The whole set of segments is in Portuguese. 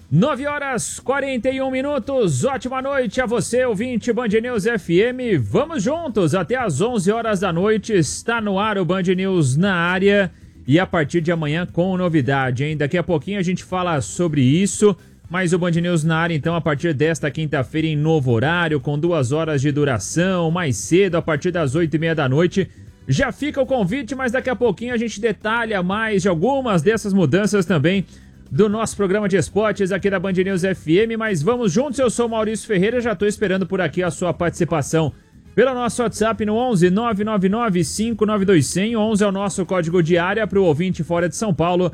9h41, ótima noite a você, ouvinte Band News FM. Vamos juntos até às 11 horas da noite, está no ar o Band News na área e a partir de amanhã com novidade, hein? Daqui a pouquinho a gente fala sobre isso, mas o Band News na área então a partir desta quinta-feira em novo horário, com 2 horas de duração, mais cedo, a partir das 8h30 da noite. Já fica o convite, mas daqui a pouquinho a gente detalha mais de algumas dessas mudanças também do nosso programa de esportes aqui da Band News FM, mas vamos juntos, eu sou o Maurício Ferreira, já estou esperando por aqui a sua participação pelo nosso WhatsApp no 11 999 592100, 11 é o nosso código de área para o ouvinte fora de São Paulo,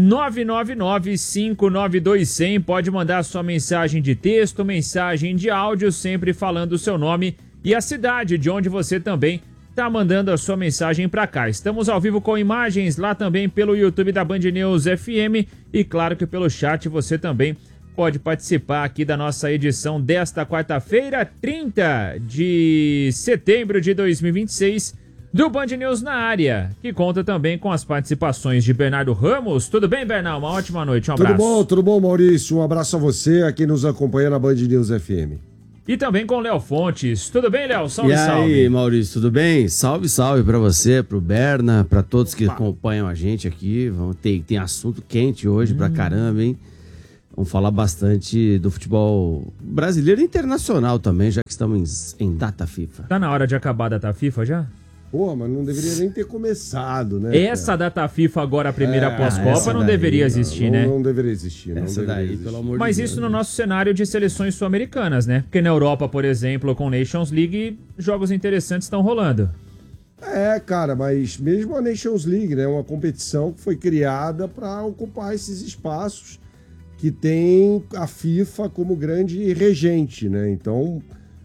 999 592100, pode mandar sua mensagem de texto, mensagem de áudio, sempre falando o seu nome e a cidade de onde você também tá mandando a sua mensagem para cá. Estamos ao vivo com imagens lá também pelo YouTube da Band News FM e claro que pelo chat você também pode participar aqui da nossa edição desta quarta-feira, 30 de setembro de 2026 do Band News na área, que conta também com as participações de Bernardo Ramos. Tudo bem, Bernardo? Uma ótima noite, um abraço. Tudo bom, Maurício? Um abraço a você, a quem nos acompanha na Band News FM. E também com o Léo Fontes. Tudo bem, Léo? Salve, salve. E aí, Maurício, tudo bem? Salve, salve pra você, pro Berna, pra todos que acompanham a gente aqui. Tem assunto quente hoje pra caramba, hein? Vamos falar bastante do futebol brasileiro e internacional também, já que estamos em data FIFA. Tá na hora de acabar a data FIFA já? Pô, mas não deveria nem ter começado, né? Essa data FIFA agora, a primeira pós-Copa, não deveria existir, né? Não deveria existir. Essa daí, pelo amor de Deus. Mas isso no nosso cenário de seleções sul-americanas, né? Porque na Europa, por exemplo, com Nations League, jogos interessantes estão rolando. É, cara, mas mesmo a Nations League, né? Uma competição que foi criada para ocupar esses espaços que tem a FIFA como grande regente, né? Então,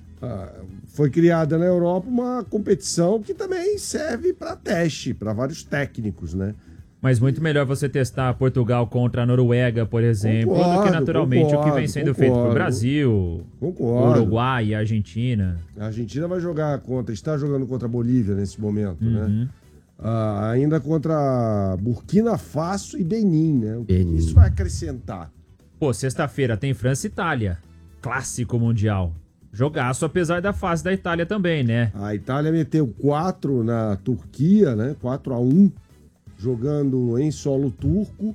foi criada na Europa uma competição que também serve para teste, para vários técnicos, né? Mas muito melhor você testar Portugal contra a Noruega, por exemplo, do que naturalmente o que vem sendo feito pro Brasil, Uruguai e Argentina. A Argentina vai está jogando contra a Bolívia nesse momento, né? Ainda contra Burkina Faso e Benin, né? O que isso vai acrescentar? Pô, sexta-feira tem França e Itália, clássico mundial. Jogaço, apesar da fase da Itália também, né? A Itália meteu 4 na Turquia, né? 4-1, jogando em solo turco,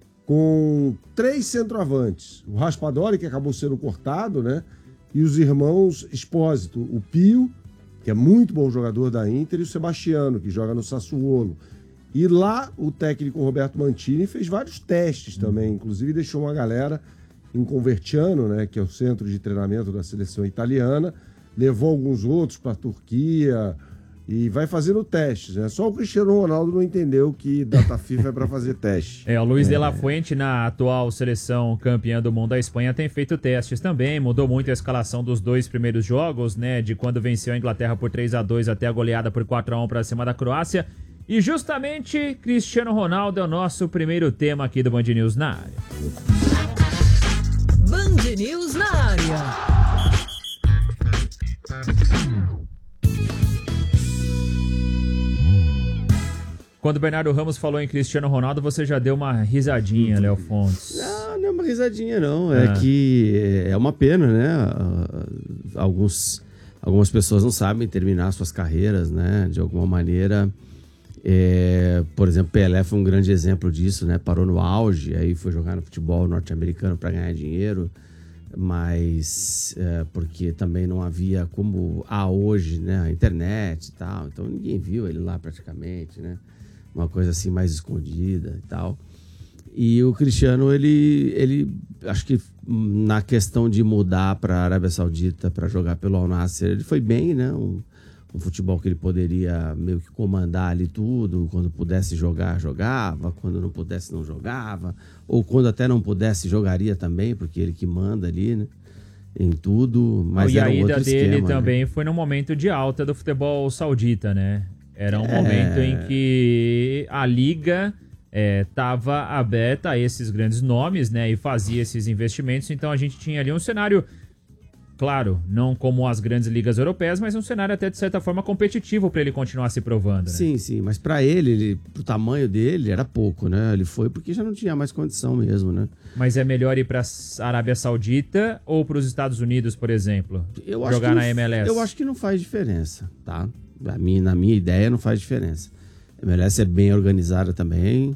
com 3 centroavantes. O Raspadori, que acabou sendo cortado, né? E os irmãos Espósito, o Pio, que é muito bom jogador da Inter, e o Sebastiano, que joga no Sassuolo. E lá, o técnico Roberto Mantini fez vários testes também, inclusive deixou uma galera em Convertiano, né, que é o centro de treinamento da seleção italiana, levou alguns outros para a Turquia e vai fazendo testes, né? Só o Cristiano Ronaldo não entendeu que data FIFA é para fazer teste. O Luiz de la Fuente, na atual seleção campeã do mundo da Espanha, tem feito testes também, mudou muito a escalação dos 2 primeiros jogos, né, de quando venceu a Inglaterra por 3-2 até a goleada por 4-1 para cima da Croácia. E justamente Cristiano Ronaldo é o nosso primeiro tema aqui do Band News na área. Band News na área. Quando o Bernardo Ramos falou em Cristiano Ronaldo, você já deu uma risadinha, Léo Fontes. Não é uma risadinha, não. É que é uma pena, né? Algumas pessoas não sabem terminar suas carreiras, né? De alguma maneira. Por exemplo, Pelé foi um grande exemplo disso, né? Parou no auge, aí foi jogar no futebol norte-americano para ganhar dinheiro, mas porque também não havia como há hoje, né? A internet e tal, então ninguém viu ele lá praticamente, né? Uma coisa assim mais escondida e tal. E o Cristiano, ele acho que na questão de mudar para a Arábia Saudita para jogar pelo Al Nassr, ele foi bem, né? Um futebol que ele poderia meio que comandar ali tudo, quando pudesse jogar, jogava, quando não pudesse, não jogava, ou quando até não pudesse, jogaria também, porque ele que manda ali, né, em tudo, mas e era a um ida outro dele esquema, também, né? Foi num momento de alta do futebol saudita, né? Era um momento em que a liga estava aberta a esses grandes nomes, né, e fazia esses investimentos, então a gente tinha ali um cenário Claro, não como as grandes ligas europeias, mas um cenário até de certa forma competitivo para ele continuar se provando, né? Sim, mas para ele, pro tamanho dele, era pouco, né? Ele foi porque já não tinha mais condição mesmo, né? Mas é melhor ir para a Arábia Saudita ou para os Estados Unidos, por exemplo? Jogar na MLS? Eu acho que não faz diferença, tá? Na minha ideia, não faz diferença. A MLS é bem organizada também.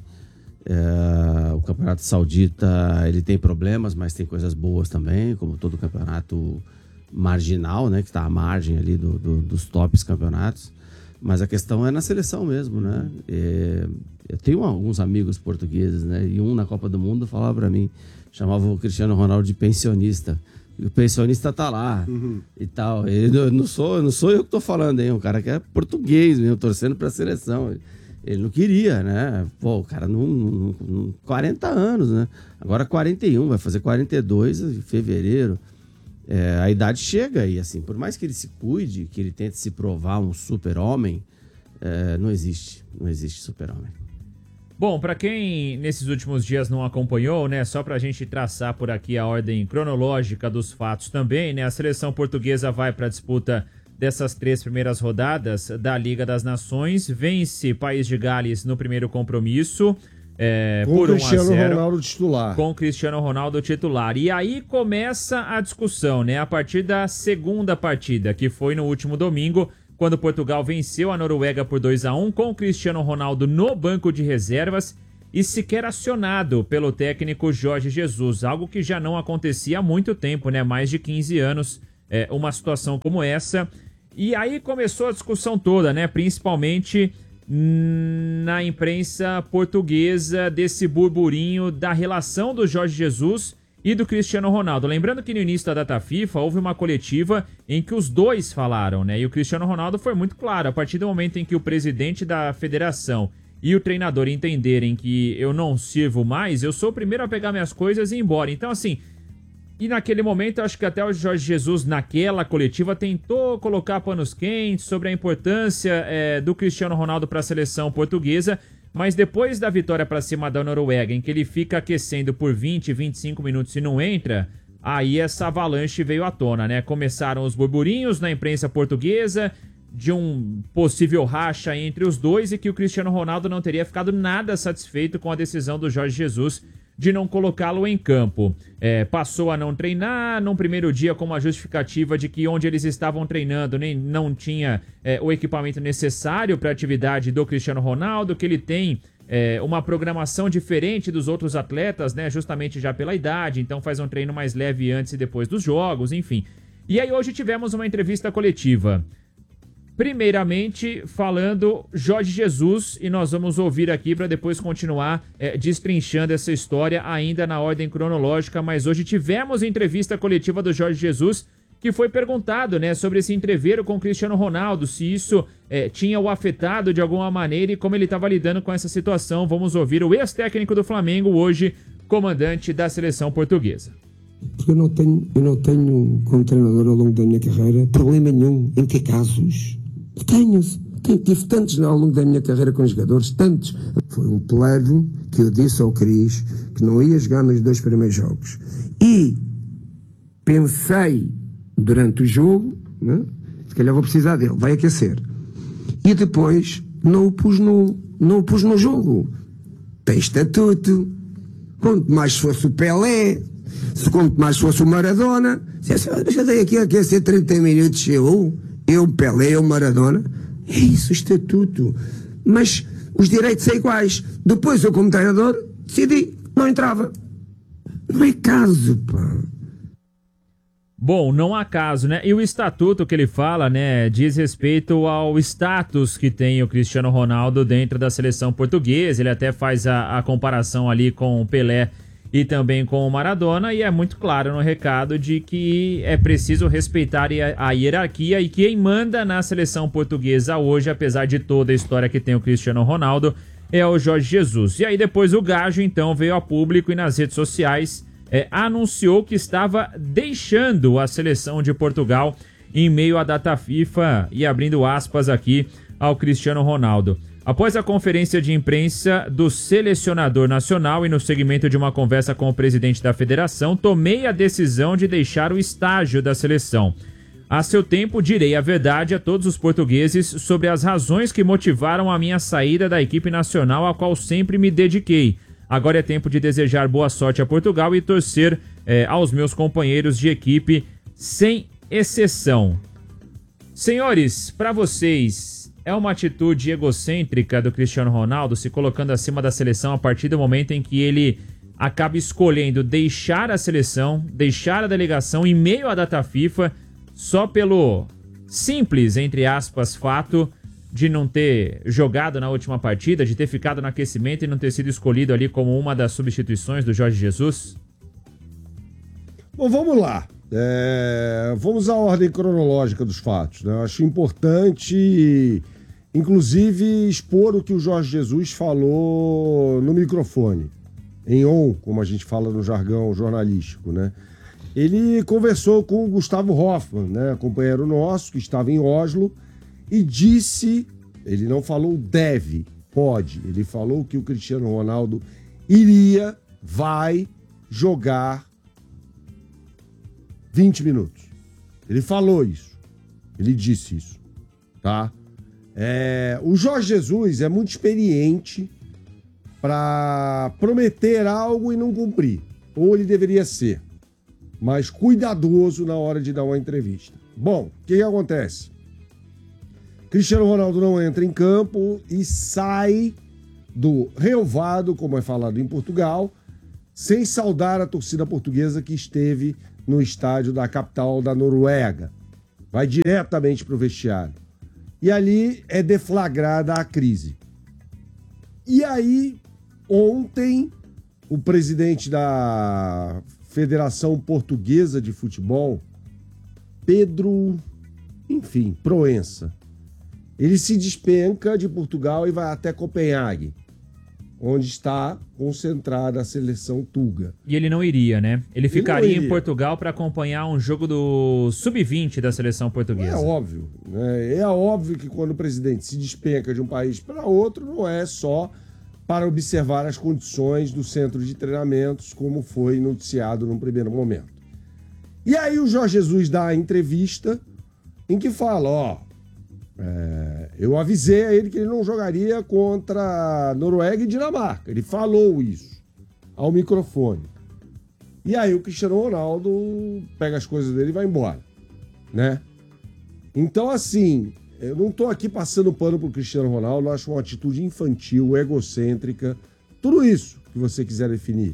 O Campeonato Saudita, ele tem problemas, mas tem coisas boas também, como todo campeonato marginal, né? Que está à margem ali dos tops campeonatos. Mas a questão é na seleção mesmo, né? Eu tenho alguns amigos portugueses, né? E um na Copa do Mundo falava para mim, chamava o Cristiano Ronaldo de pensionista. E o pensionista tá lá e tal. Não sou eu que tô falando, hein? Um cara que é português mesmo, torcendo pra seleção. Ele não queria, né? Pô, o cara não 40 anos, né? Agora 41, vai fazer 42 em fevereiro. A idade chega e, assim, por mais que ele se cuide, que ele tente se provar um super-homem, não existe super-homem. Bom, para quem nesses últimos dias não acompanhou, né, só para a gente traçar por aqui a ordem cronológica dos fatos também, né, a seleção portuguesa vai para a disputa dessas 3 primeiras rodadas da Liga das Nações, vence País de Gales no primeiro compromisso, por 1-0. Com Cristiano Ronaldo titular. Com Cristiano Ronaldo titular. E aí começa a discussão, né, a partir da segunda partida, que foi no último domingo, quando Portugal venceu a Noruega por 2-1, com o Cristiano Ronaldo no banco de reservas e sequer acionado pelo técnico Jorge Jesus, algo que já não acontecia há muito tempo, né? Mais de 15 anos, uma situação como essa. E aí começou a discussão toda, né? Principalmente na imprensa portuguesa, desse burburinho da relação do Jorge Jesus e do Cristiano Ronaldo. Lembrando que no início da data FIFA houve uma coletiva em que os dois falaram, né? E o Cristiano Ronaldo foi muito claro. A partir do momento em que o presidente da federação e o treinador entenderem que eu não sirvo mais, eu sou o primeiro a pegar minhas coisas e ir embora. Então, assim, e naquele momento, eu acho que até o Jorge Jesus, naquela coletiva, tentou colocar panos quentes sobre a importância do Cristiano Ronaldo para a seleção portuguesa. Mas depois da vitória para cima da Noruega, em que ele fica aquecendo por 20, 25 minutos e não entra, aí essa avalanche veio à tona, né? Começaram os burburinhos na imprensa portuguesa de um possível racha entre os dois e que o Cristiano Ronaldo não teria ficado nada satisfeito com a decisão do Jorge Jesus de não colocá-lo em campo. Passou a não treinar num primeiro dia com uma justificativa de que onde eles estavam treinando nem não tinha o equipamento necessário para a atividade do Cristiano Ronaldo, que ele tem uma programação diferente dos outros atletas, né, justamente já pela idade, então faz um treino mais leve antes e depois dos jogos, enfim. E aí hoje tivemos uma entrevista coletiva. Primeiramente, falando Jorge Jesus, e nós vamos ouvir aqui para depois continuar destrinchando essa história ainda na ordem cronológica, mas hoje tivemos entrevista coletiva do Jorge Jesus, que foi perguntado, né, sobre esse entreveiro com o Cristiano Ronaldo, se isso tinha o afetado de alguma maneira e como ele estava lidando com essa situação. Vamos ouvir o ex-técnico do Flamengo, hoje comandante da seleção portuguesa. Porque eu não tenho, como treinador ao longo da minha carreira, problema nenhum em ter casos. Tive tantos ao longo da minha carreira com jogadores, tantos. Foi um plano que eu disse ao Cris que não ia jogar nos 2 primeiros jogos. E pensei durante o jogo, né, se calhar vou precisar dele, vai aquecer. E depois não o pus no jogo. Tem estatuto. Quanto mais fosse o Pelé, quanto mais fosse o Maradona, já dei aqui a aquecer 30 minutos, eu Pelé, eu Maradona, é isso o estatuto. Mas os direitos são iguais. Depois eu, como treinador, decidi, não entrava. Não é caso, pá. Bom, não há caso, né? E o estatuto que ele fala, né, diz respeito ao status que tem o Cristiano Ronaldo dentro da seleção portuguesa. Ele até faz a comparação ali com o Pelé e também com o Maradona, e é muito claro no recado de que é preciso respeitar a hierarquia, e quem manda na seleção portuguesa hoje, apesar de toda a história que tem o Cristiano Ronaldo, é o Jorge Jesus. E aí depois o Gajo então veio a público e nas redes sociais anunciou que estava deixando a seleção de Portugal em meio à data FIFA, e abrindo aspas aqui ao Cristiano Ronaldo. Após a conferência de imprensa do selecionador nacional e no segmento de uma conversa com o presidente da federação, tomei a decisão de deixar o estágio da seleção. A seu tempo, direi a verdade a todos os portugueses sobre as razões que motivaram a minha saída da equipe nacional, a qual sempre me dediquei. Agora é tempo de desejar boa sorte a Portugal e torcer aos meus companheiros de equipe, sem exceção. Senhores, para vocês, é uma atitude egocêntrica do Cristiano Ronaldo se colocando acima da seleção a partir do momento em que ele acaba escolhendo deixar a seleção, deixar a delegação em meio à data FIFA, só pelo simples, entre aspas, fato de não ter jogado na última partida, de ter ficado no aquecimento e não ter sido escolhido ali como uma das substituições do Jorge Jesus? Bom, vamos lá. Vamos à ordem cronológica dos fatos, né? Eu acho importante, inclusive, expor o que o Jorge Jesus falou no microfone, em on, como a gente fala no jargão jornalístico, né? Ele conversou com o Gustavo Hoffmann, né, companheiro nosso, que estava em Oslo, e disse, ele não falou deve, pode, ele falou que o Cristiano Ronaldo vai jogar 20 minutos. Ele falou isso, ele disse isso, tá? O Jorge Jesus é muito experiente para prometer algo e não cumprir, ou ele deveria ser, mas cuidadoso na hora de dar uma entrevista. Bom, o que acontece? Cristiano Ronaldo não entra em campo e sai do relvado, como é falado em Portugal, sem saudar a torcida portuguesa que esteve no estádio da capital da Noruega. Vai diretamente para o vestiário. E ali é deflagrada a crise. E aí, ontem, o presidente da Federação Portuguesa de Futebol, Pedro, Proença, ele se despenca de Portugal e vai até Copenhague, onde está concentrada a seleção tuga. E ele não iria, né? Ele ficaria em Portugal para acompanhar um jogo do Sub-20 da seleção portuguesa. É óbvio, né? É óbvio que quando o presidente se despenca de um país para outro, não é só para observar as condições do centro de treinamentos, como foi noticiado num primeiro momento. E aí o Jorge Jesus dá a entrevista em que fala, eu avisei a ele que ele não jogaria contra Noruega e Dinamarca. Ele falou isso ao microfone. E aí o Cristiano Ronaldo pega as coisas dele e vai embora, né? Então, assim, eu não tô aqui passando pano pro Cristiano Ronaldo, eu acho uma atitude infantil, egocêntrica, tudo isso que você quiser definir.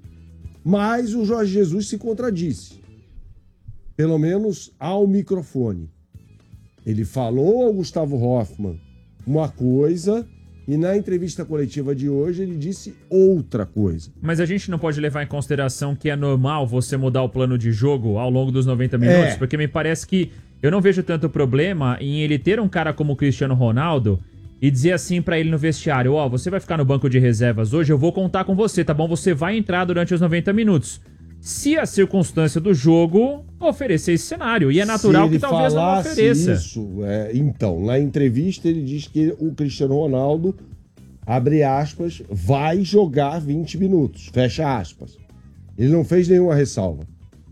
Mas o Jorge Jesus se contradisse, pelo menos ao microfone. Ele falou ao Gustavo Hoffmann uma coisa e na entrevista coletiva de hoje ele disse outra coisa. Mas a gente não pode levar em consideração que é normal você mudar o plano de jogo ao longo dos 90 minutos? Porque me parece que eu não vejo tanto problema em ele ter um cara como o Cristiano Ronaldo e dizer assim pra ele no vestiário, você vai ficar no banco de reservas hoje, eu vou contar com você, tá bom? Você vai entrar durante os 90 minutos. Se a circunstância do jogo oferecer esse cenário. E é natural que talvez não ofereça. Então, na entrevista ele diz que o Cristiano Ronaldo, abre aspas, vai jogar 20 minutos, fecha aspas. Ele não fez nenhuma ressalva.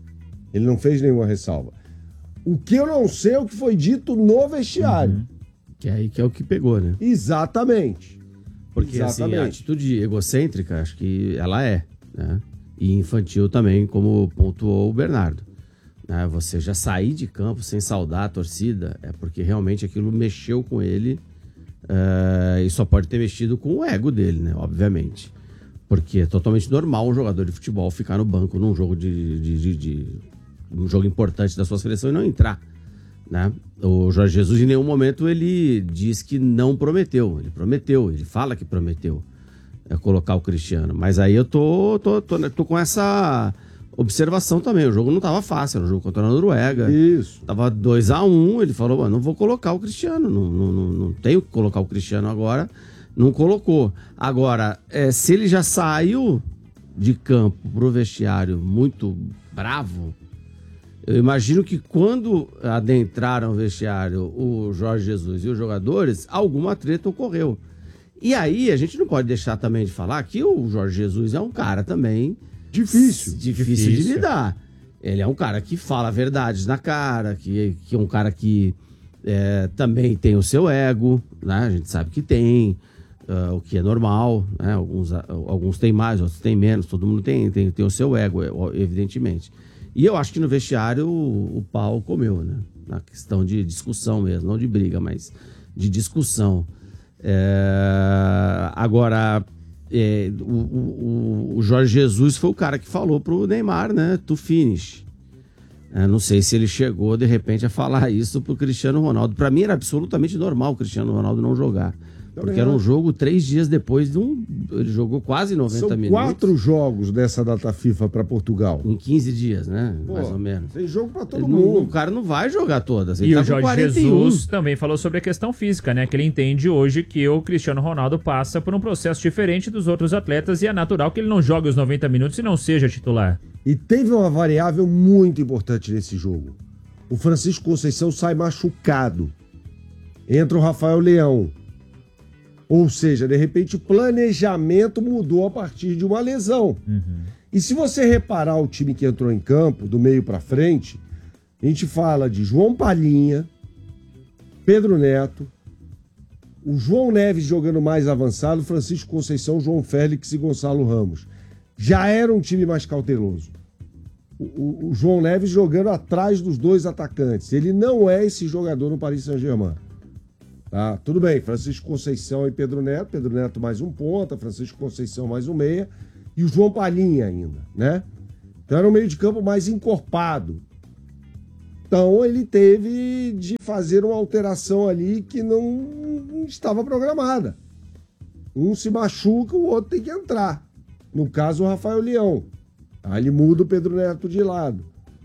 O que eu não sei é o que foi dito no vestiário. Que é aí que é o que pegou, né? Exatamente. Porque assim, a atitude egocêntrica, acho que ela é, né? E infantil também, como pontuou o Bernardo. Né? Você já sair de campo sem saudar a torcida é porque realmente aquilo mexeu com ele e só pode ter mexido com o ego dele, né? Obviamente. Porque é totalmente normal um jogador de futebol ficar no banco num jogo um jogo importante da sua seleção e não entrar. Né? O Jorge Jesus em nenhum momento ele diz que não prometeu. Ele prometeu, ele fala que prometeu. Colocar o Cristiano, mas aí eu tô com essa observação também. O jogo não tava fácil, era um jogo contra a Noruega. Isso. Tava 2-1, ele falou, não vou colocar o Cristiano, não tenho que colocar o Cristiano agora, não colocou. Agora, se ele já saiu de campo pro vestiário muito bravo, eu imagino que quando adentraram o vestiário o Jorge Jesus e os jogadores, alguma treta ocorreu. E aí a gente não pode deixar também de falar que o Jorge Jesus é um cara também Difícil. de lidar. Ele é um cara que fala verdades na cara, que é um cara que também tem o seu ego, né? A gente sabe que tem, o que é normal, né? Alguns têm mais, outros têm menos, todo mundo tem o seu ego, evidentemente. E eu acho que no vestiário o pau comeu, né? Na questão de discussão mesmo, não de briga, mas de discussão. Agora, o Jorge Jesus foi o cara que falou pro Neymar, né? To finish. Não sei se ele chegou, de repente, a falar isso pro Cristiano Ronaldo. Para mim era absolutamente normal o Cristiano Ronaldo não jogar. Porque era um jogo 3 dias depois de ele jogou quase 90 minutos. São 4 jogos dessa data FIFA para Portugal. Em 15 dias, né? Mais ou menos. Tem jogo para todo mundo. O cara não vai jogar todas. Ele tá o Jorge 41. Jesus também falou sobre a questão física, né? Que ele entende hoje que o Cristiano Ronaldo passa por um processo diferente dos outros atletas e é natural que ele não jogue os 90 minutos e não seja titular. E teve uma variável muito importante nesse jogo. O Francisco Conceição sai machucado. Entra o Rafael Leão. Ou seja, de repente o planejamento mudou a partir de uma lesão. E se você reparar o time que entrou em campo, do meio para frente, a gente fala de João Palhinha, Pedro Neto, o João Neves jogando mais avançado, Francisco Conceição, João Félix e Gonçalo Ramos. Já era um time mais cauteloso. O João Neves jogando atrás dos 2 atacantes. Ele não é esse jogador no Paris Saint-Germain. Tá, tudo bem, Francisco Conceição e Pedro Neto mais um ponta, Francisco Conceição mais um meia, e o João Palhinha ainda, né? Então era um meio de campo mais encorpado. Então ele teve de fazer uma alteração ali que não estava programada. Um se machuca, o outro tem que entrar. No caso, o Rafael Leão. Aí ele muda o Pedro Neto de lado.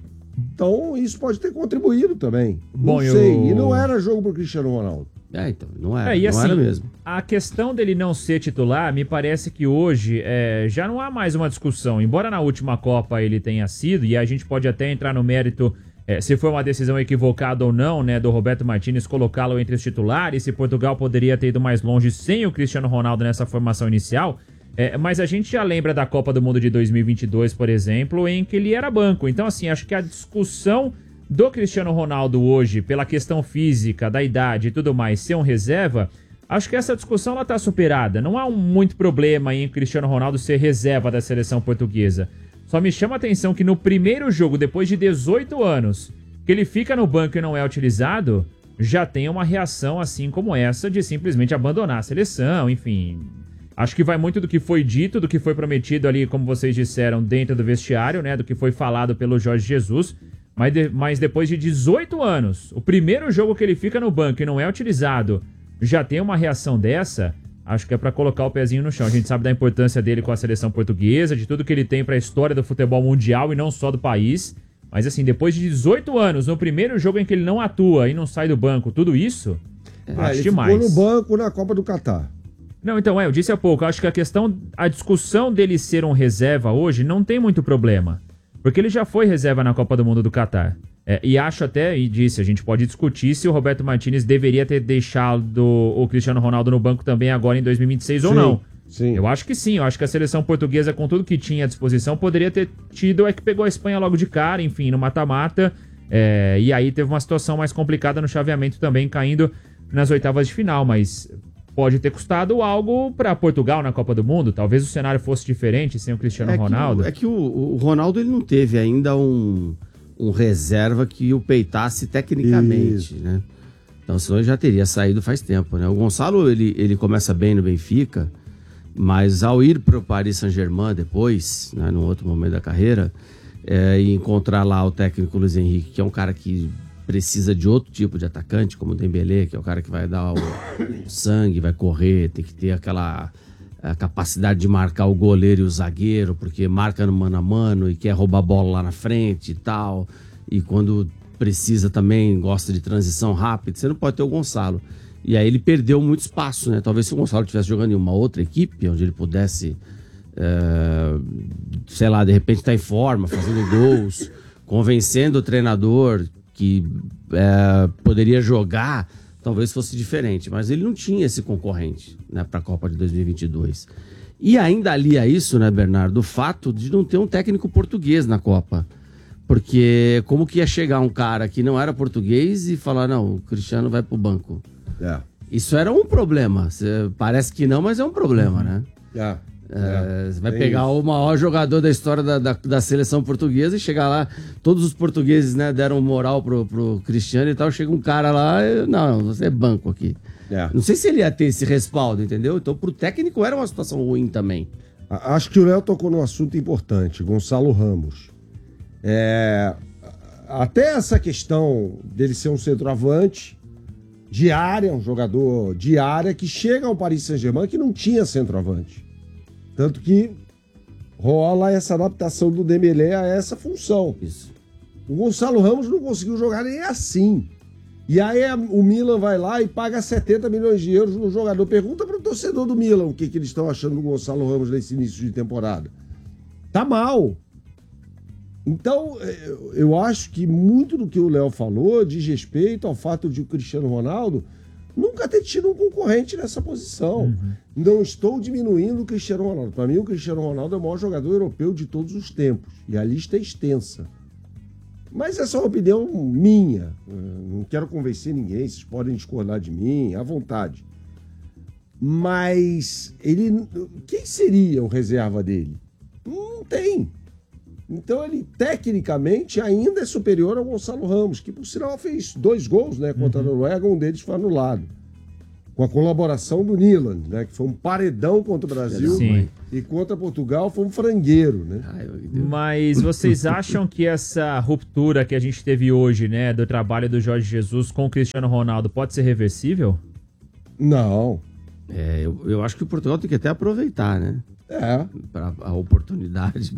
Então isso pode ter contribuído também. Não sei. E não era jogo pro Cristiano Ronaldo. Então, não era, e não assim, era mesmo. A questão dele não ser titular, me parece que hoje já não há mais uma discussão. Embora na última Copa ele tenha sido, e a gente pode até entrar no mérito se foi uma decisão equivocada ou não, né, do Roberto Martínez colocá-lo entre os titulares, se Portugal poderia ter ido mais longe sem o Cristiano Ronaldo nessa formação inicial. Mas a gente já lembra da Copa do Mundo de 2022, por exemplo, em que ele era banco. Então, assim, acho que a discussão do Cristiano Ronaldo hoje, pela questão física, da idade e tudo mais, ser um reserva, acho que essa discussão ela tá superada. Não há muito problema em o Cristiano Ronaldo ser reserva da seleção portuguesa. Só me chama a atenção que no primeiro jogo, depois de 18 anos, que ele fica no banco e não é utilizado, já tem uma reação assim como essa de simplesmente abandonar a seleção, enfim. Acho que vai muito do que foi dito, do que foi prometido ali, como vocês disseram, dentro do vestiário, né, do que foi falado pelo Jorge Jesus. Mas depois de 18 anos, o primeiro jogo que ele fica no banco e não é utilizado, já tem uma reação dessa, acho que é pra colocar o pezinho no chão. A gente sabe da importância dele com a seleção portuguesa, de tudo que ele tem pra história do futebol mundial e não só do país. Mas assim, depois de 18 anos, no primeiro jogo em que ele não atua e não sai do banco, tudo isso, acho ele demais. Ficou no banco na Copa do Catar. Não, então, eu disse há pouco, acho que a discussão dele ser um reserva hoje não tem muito problema. Porque ele já foi reserva na Copa do Mundo do Catar. E acho até, e disse, a gente pode discutir se o Roberto Martínez deveria ter deixado o Cristiano Ronaldo no banco também agora em 2026 ou não. Sim. Eu acho que sim, eu acho que a seleção portuguesa, com tudo que tinha à disposição, poderia ter tido, que pegou a Espanha logo de cara, enfim, no mata-mata. E aí teve uma situação mais complicada no chaveamento também, caindo nas oitavas de final, mas pode ter custado algo para Portugal na Copa do Mundo. Talvez o cenário fosse diferente sem o Cristiano Ronaldo. O Ronaldo ele não teve ainda um reserva que o peitasse tecnicamente, né? Então, senão ele já teria saído faz tempo, né? O Gonçalo, ele começa bem no Benfica, mas ao ir para o Paris Saint-Germain depois, né, num outro momento da carreira, e encontrar lá o técnico Luiz Henrique, que é um cara que precisa de outro tipo de atacante, como o Dembélé, que é o cara que vai dar o sangue, vai correr, tem que ter aquela capacidade de marcar o goleiro e o zagueiro, porque marca no mano a mano e quer roubar a bola lá na frente e tal. E quando precisa também, gosta de transição rápida, você não pode ter o Gonçalo. E aí ele perdeu muito espaço, né? Talvez se o Gonçalo estivesse jogando em uma outra equipe, onde ele pudesse, sei lá, de repente estar em forma, fazendo gols, convencendo o treinador que poderia jogar, talvez fosse diferente, mas ele não tinha esse concorrente, né, para a Copa de 2022. E ainda ali a isso, né, Bernardo, o fato de não ter um técnico português na Copa. Porque como que ia chegar um cara que não era português e falar, não, o Cristiano vai pro banco? Isso era um problema. Parece que não, mas é um problema, né? Você vai pegar o maior jogador da história da seleção portuguesa e chegar lá, todos os portugueses, né, deram moral pro Cristiano e tal, chega um cara lá, não, você é banco aqui. Não sei se ele ia ter esse respaldo, entendeu? Então pro técnico era uma situação ruim também. Acho que o Léo tocou num assunto importante, Gonçalo Ramos. Até essa questão dele ser um centroavante de área, um jogador de área que chega ao Paris Saint-Germain que não tinha centroavante. Tanto que rola essa adaptação do Dembélé a essa função. Isso. O Gonçalo Ramos não conseguiu jogar nem assim. E aí o Milan vai lá e paga 70 milhões de euros no jogador. Pergunta para o torcedor do Milan o que eles estão achando do Gonçalo Ramos nesse início de temporada. Tá mal. Então, eu acho que muito do que o Léo falou diz respeito ao fato de o Cristiano Ronaldo nunca ter tido um concorrente nessa posição. Não estou diminuindo o Cristiano Ronaldo. Para mim, o Cristiano Ronaldo é o maior jogador europeu de todos os tempos. E a lista é extensa. Mas essa é uma opinião minha. Não quero convencer ninguém, vocês podem discordar de mim, à vontade. Mas quem seria o reserva dele? Não tem. Então ele, tecnicamente, ainda é superior ao Gonçalo Ramos, que, por sinal, fez 2 gols, né, contra a Noruega, um deles foi anulado. Com a colaboração do Nilan, né, que foi um paredão contra o Brasil. Sim. E contra Portugal foi um frangueiro, né? Mas vocês acham que essa ruptura que a gente teve hoje, né, do trabalho do Jorge Jesus com o Cristiano Ronaldo pode ser reversível? Não. Eu acho que o Portugal tem que até aproveitar, né? Pra a oportunidade.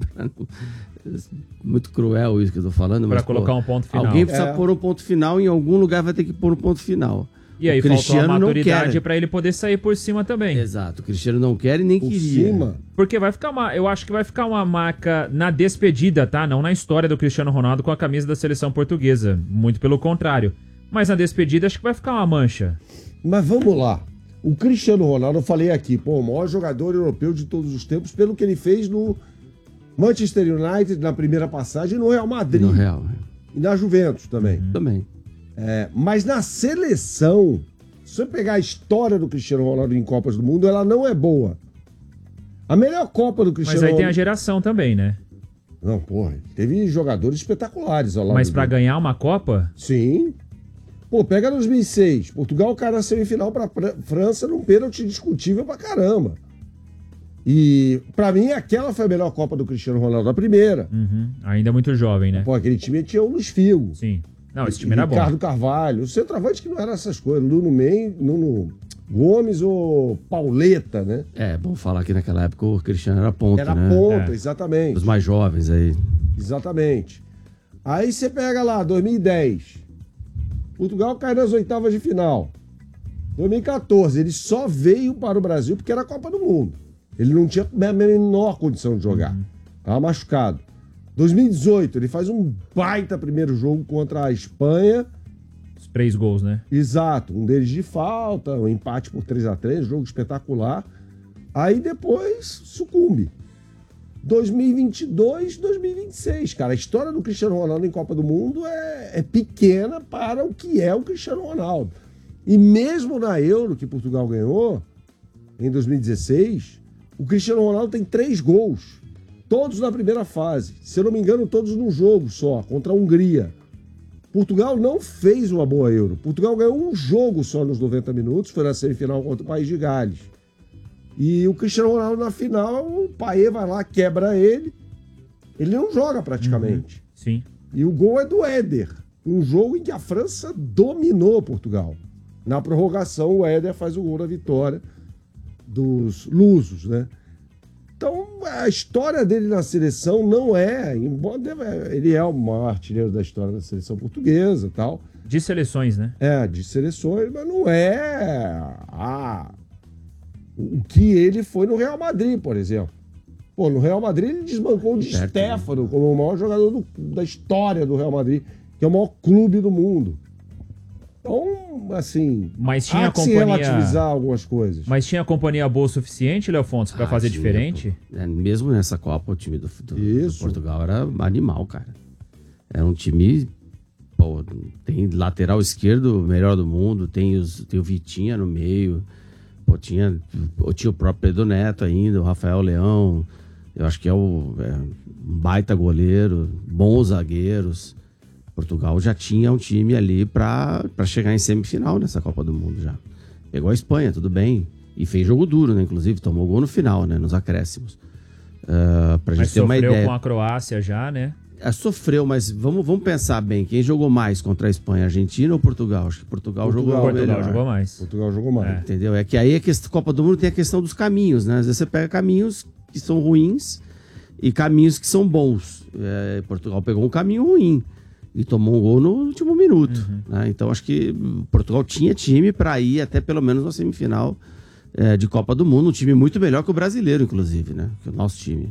Muito cruel isso que eu tô falando. Pra colocar um ponto final. Alguém precisa pôr um ponto final, em algum lugar vai ter que pôr um ponto final. E aí faltou a maturidade pra ele poder sair por cima também. Exato, o Cristiano não quer e nem Por queria. cima? Porque eu acho que vai ficar uma marca na despedida, tá? Não na história do Cristiano Ronaldo com a camisa da seleção portuguesa. Muito pelo contrário. Mas na despedida acho que vai ficar uma mancha. Mas vamos lá. O Cristiano Ronaldo, eu falei aqui, o maior jogador europeu de todos os tempos, pelo que ele fez no Manchester United, na primeira passagem, e no Real Madrid. No Real. E na Juventus também. Também. Mas na seleção, se você pegar a história do Cristiano Ronaldo em Copas do Mundo, ela não é boa. A melhor Copa do Cristiano Mas aí Ronaldo... tem a geração também, né? Não, teve jogadores espetaculares ao lado Mas pra dele. ganhar uma Copa... Sim. Pega 2006. Portugal cai na semifinal pra França num pênalti discutível pra caramba. E pra mim aquela foi a melhor Copa do CristianoRonaldo, a primeira. Ainda muito jovem, né? Aquele time tinha o Luiz Figo. Sim. Não, esse time era bom. Ricardo Carvalho. O centroavante que não era essas coisas. Nuno Gomes ou Pauleta, né? Bom falar que naquela época o Cristiano era ponta, Era né? ponta, exatamente. Os mais jovens aí. Exatamente. Aí você pega lá, 2010. Portugal cai nas oitavas de final. 2014, ele só veio para o Brasil porque era a Copa do Mundo. Ele não tinha a menor condição de jogar. Estava machucado. 2018, ele faz um baita primeiro jogo contra a Espanha. Os 3 gols, né? Exato. Um deles de falta, um empate por 3-3, jogo espetacular. Aí depois sucumbe. 2022, 2026, cara. A história do Cristiano Ronaldo em Copa do Mundo é pequena para o que é o Cristiano Ronaldo. E mesmo na Euro, que Portugal ganhou, em 2016, o Cristiano Ronaldo tem 3 gols. Todos na primeira fase. Se eu não me engano, todos num jogo só, contra a Hungria. Portugal não fez uma boa Euro. Portugal ganhou um jogo só nos 90 minutos, foi na semifinal contra o País de Gales. E o Cristiano Ronaldo na final, o Payet vai lá, quebra ele. Ele não joga praticamente. Sim. E o gol é do Éder. Um jogo em que a França dominou Portugal. Na prorrogação, o Éder faz o gol da vitória dos lusos, né? Então, a história dele na seleção não é... Embora ele é o maior artilheiro da história da seleção portuguesa e tal. De seleções, né? De seleções, mas não é o que ele foi no Real Madrid, por exemplo. No Real Madrid ele desbancou o Di Stéfano como o maior jogador da história do Real Madrid, que é o maior clube do mundo. Então, assim, Mas tinha há que se companhia- relativizar algumas coisas. Mas tinha companhia boa o suficiente, Leofonso, pra fazer tinha, diferente? pô. Mesmo nessa Copa, o time do Isso. Portugal era animal, cara. Era um time... Pô, tem lateral esquerdo melhor do mundo, tem o Vitinha no meio, pô, tinha o próprio Pedro Neto ainda, o Rafael Leão, eu acho que um baita goleiro, bons zagueiros. Portugal já tinha um time ali pra chegar em semifinal nessa Copa do Mundo já. Pegou a Espanha, tudo bem, e fez jogo duro, né? Inclusive tomou gol no final, né? Nos acréscimos. Pra Mas gente ter uma sofreu ideia. com a Croácia já, né? Sofreu, mas vamos pensar bem. Quem jogou mais contra a Espanha, Argentina ou Portugal? Acho que Portugal jogou Portugal melhor. jogou mais. Portugal jogou mais. Entendeu? É que aí a Copa do Mundo tem a questão dos caminhos, né? Às vezes você pega caminhos que são ruins e caminhos que são bons. Portugal pegou um caminho ruim e tomou um gol no último minuto. Né? Então acho que Portugal tinha time para ir até pelo menos na semifinal de Copa do Mundo. Um time muito melhor que o brasileiro, inclusive, né? Que o nosso time.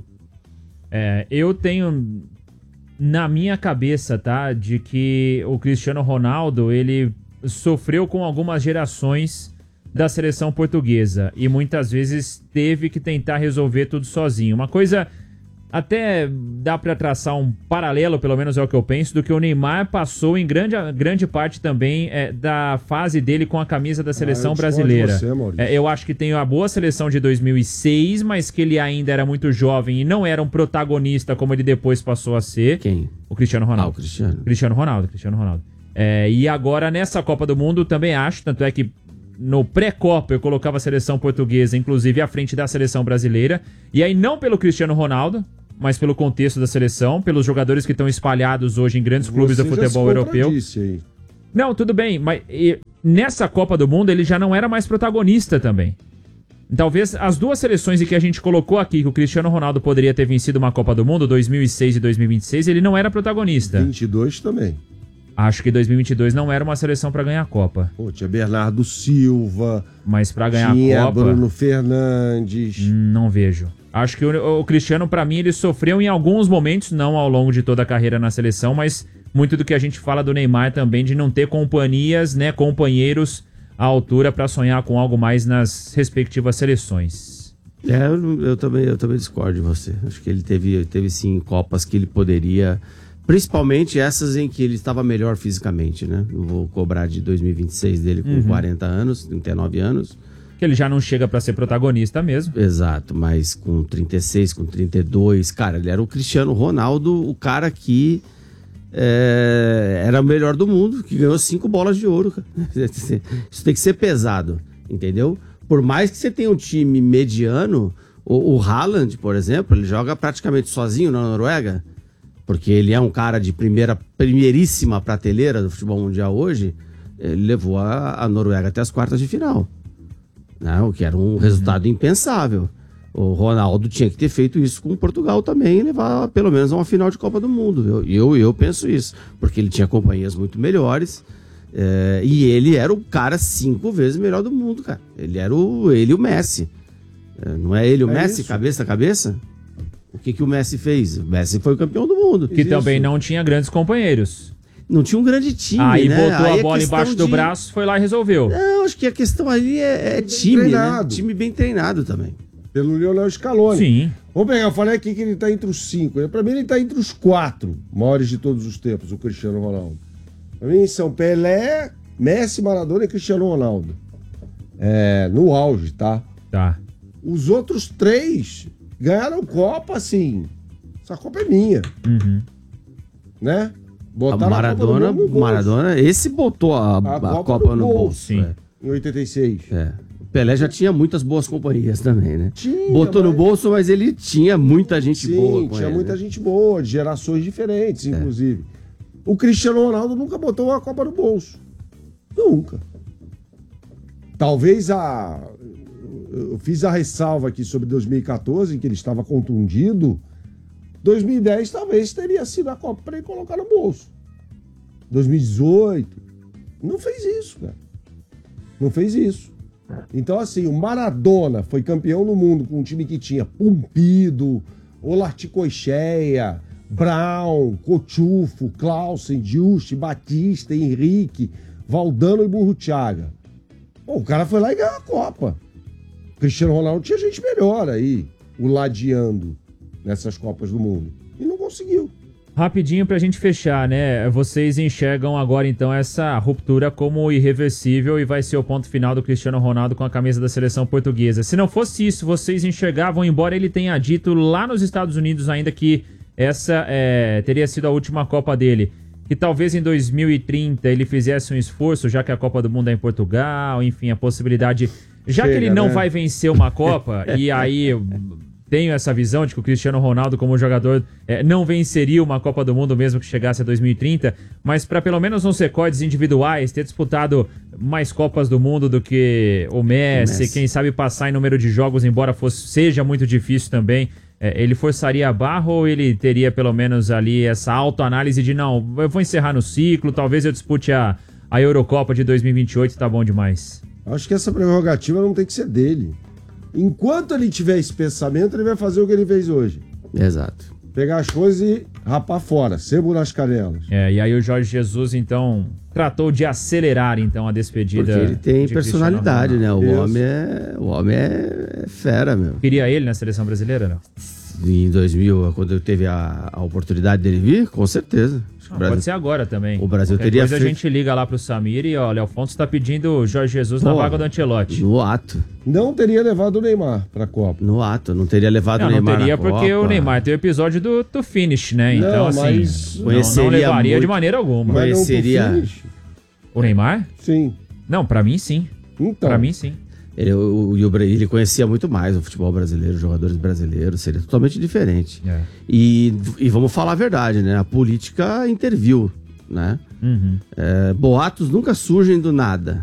Eu tenho na minha cabeça, tá, de que o Cristiano Ronaldo, ele sofreu com algumas gerações da seleção portuguesa e muitas vezes teve que tentar resolver tudo sozinho. Uma coisa, até dá pra traçar um paralelo, pelo menos é o que eu penso, do que o Neymar passou em grande parte também da fase dele com a camisa da seleção eu discordo brasileira. de você, Maurício. Eu acho que tem a boa seleção de 2006, mas que ele ainda era muito jovem e não era um protagonista como ele depois passou a ser. Quem? O Cristiano Ronaldo. O Cristiano. Cristiano Ronaldo. E agora nessa Copa do Mundo também acho, tanto é que no pré-Copa eu colocava a seleção portuguesa, inclusive, à frente da seleção brasileira. E aí não pelo Cristiano Ronaldo, mas pelo contexto da seleção, pelos jogadores que estão espalhados hoje em grandes clubes do Você já futebol se europeu. contradisse aí. Não, tudo bem, mas nessa Copa do Mundo ele já não era mais protagonista também. Talvez as duas seleções em que a gente colocou aqui que o Cristiano Ronaldo poderia ter vencido uma Copa do Mundo, 2006 e 2026, ele não era protagonista. 22 também. Acho que 2022 não era uma seleção pra ganhar a Copa. Pô, tinha Bernardo Silva, Mas pra ganhar tinha a Copa, Bruno Fernandes. não vejo. Acho que o Cristiano, pra mim, ele sofreu em alguns momentos, não ao longo de toda a carreira na seleção, mas muito do que a gente fala do Neymar também, de não ter companhias, né, companheiros à altura pra sonhar com algo mais nas respectivas seleções. Eu também discordo de você. Acho que ele teve sim Copas que ele poderia, principalmente essas em que ele estava melhor fisicamente, né? Não vou cobrar de 2026 dele com 40 anos, 39 anos. Que ele já não chega pra ser protagonista mesmo. Exato, mas com 36, com 32, cara, ele era o Cristiano Ronaldo, o cara que era o melhor do mundo, que ganhou 5 bolas de ouro, cara. Isso tem que ser pesado, entendeu? Por mais que você tenha um time mediano, o Haaland, por exemplo, ele joga praticamente sozinho na Noruega, porque ele é um cara de primeiríssima prateleira do futebol mundial hoje. Ele levou a Noruega até as quartas de final, né? O que era um resultado impensável. O Ronaldo tinha que ter feito isso com Portugal também e levar pelo menos a uma final de Copa do Mundo. Eu penso isso, porque ele tinha companhias muito melhores. E ele era o cara 5 vezes melhor do mundo, cara. Ele e o Messi. Não é ele o Messi, isso. cabeça a cabeça? O que o Messi fez? O Messi foi o campeão do mundo. Que também não tinha grandes companheiros. Não tinha um grande time, Aí né? botou Aí a bola embaixo do braço, foi lá e resolveu. Não, acho que a questão ali é time, treinado. né? Time bem treinado também. Pelo Lionel Scaloni. Sim. Vamos pegar, eu falei aqui que ele tá entre os 5. Pra mim ele tá entre os 4 maiores de todos os tempos, o Cristiano Ronaldo. Pra mim são Pelé, Messi, Maradona e Cristiano Ronaldo. No auge, tá? Tá. Os outros 3 ganharam Copa, assim. Essa Copa é minha. Né? Botaram a Copa do Mundo no bolso. Maradona, esse botou a Copa no bolso. Sim. Em 86. O Pelé já tinha muitas boas companhias também, né? Tinha, botou no mas- bolso, mas ele tinha muita gente boa. Sim, com tinha ele, muita né? gente boa, de gerações diferentes, inclusive. O Cristiano Ronaldo nunca botou uma Copa no bolso. Nunca. Talvez eu fiz a ressalva aqui sobre 2014, em que ele estava contundido. 2010 talvez teria sido a Copa para ele colocar no bolso. 2018. Não fez isso, cara. Não fez isso. Então, assim, o Maradona foi campeão no mundo com um time que tinha Pumpido, Olarticoechea, Brown, Cotufo, Clausen, Juste, Batista, Henrique, Valdano e Burruchaga. Pô, o cara foi lá e ganhou a Copa. Cristiano Ronaldo tinha gente melhor aí, o ladeando nessas Copas do Mundo. E não conseguiu. Rapidinho pra gente fechar, né? Vocês enxergam agora, então, essa ruptura como irreversível e vai ser o ponto final do Cristiano Ronaldo com a camisa da seleção portuguesa. Se não fosse isso, vocês enxergavam, embora ele tenha dito lá nos Estados Unidos ainda que essa teria sido a última Copa dele, que talvez em 2030 ele fizesse um esforço, já que a Copa do Mundo é em Portugal, enfim, a possibilidade... Já Chega, que ele não né? vai vencer uma Copa, e aí... Tenho essa visão de que o Cristiano Ronaldo, como jogador, não venceria uma Copa do Mundo mesmo que chegasse a 2030, mas para pelo menos nos recordes individuais, ter disputado mais Copas do Mundo do que o Messi, quem sabe passar em número de jogos, embora seja muito difícil também, ele forçaria a barra ou ele teria pelo menos ali essa autoanálise de não, eu vou encerrar no ciclo, talvez eu dispute a Eurocopa de 2028, tá bom demais. Acho que essa prerrogativa não tem que ser dele. Enquanto ele tiver esse pensamento, ele vai fazer o que ele fez hoje. Exato. Pegar as coisas e rapar fora, sebo nas canelas. E aí o Jorge Jesus, então, tratou de acelerar, então, a despedida. Porque ele tem de personalidade, né? Cristiano Ronaldo. O homem é fera, meu. Queria ele na seleção brasileira, não? Em 2000, quando eu teve a oportunidade dele vir, com certeza. Acho que o Brasil- Pode ser agora também. O Brasil Qualquer teria coisa feito- a gente liga lá pro Samir e, olha, Alfonso tá pedindo o Jorge Jesus na Pô, vaga do Ancelotti. No ato. Não teria levado o Neymar pra Copa. No ato. Não teria levado o Não Neymar teria na porque Copa. o Neymar tem o episódio do finish, né? Então, Não, assim, mas não conheceria levaria de muito- maneira alguma. Mas não Conheceria- tu finish? O Neymar? Sim. Não, pra mim sim. Então. Pra mim sim. Ele conhecia muito mais o futebol brasileiro, os jogadores brasileiros, seria totalmente diferente. E vamos falar a verdade, né? A política interviu, né? Uhum. Boatos nunca surgem do nada.